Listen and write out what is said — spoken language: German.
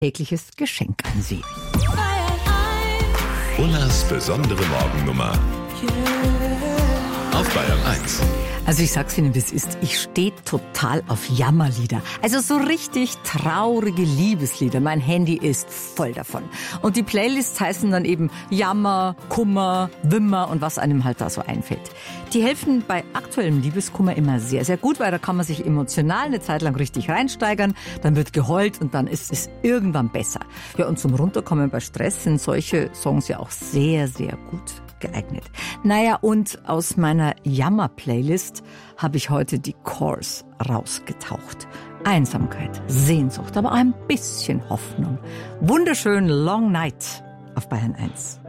tägliches Geschenk an Sie. Ullas besondere Morgennummer auf Bayern 1. Also ich sag's Ihnen, wie es ist. Ich stehe total auf Jammerlieder. Also so richtig traurige Liebeslieder. Mein Handy ist voll davon. Und die Playlists heißen dann eben Jammer, Kummer, Wimmer und was einem halt da so einfällt. Die helfen bei aktuellem Liebeskummer immer sehr, sehr gut, weil da kann man sich emotional eine Zeit lang richtig reinsteigern. Dann wird geheult und dann ist es irgendwann besser. Ja, und zum Runterkommen bei Stress sind solche Songs ja auch sehr, sehr gut geeignet. Naja, und aus meiner Jammer-Playlist habe ich heute die Corrs rausgetaucht. Einsamkeit, Sehnsucht, aber auch ein bisschen Hoffnung. Wunderschön Long Night auf Bayern 1.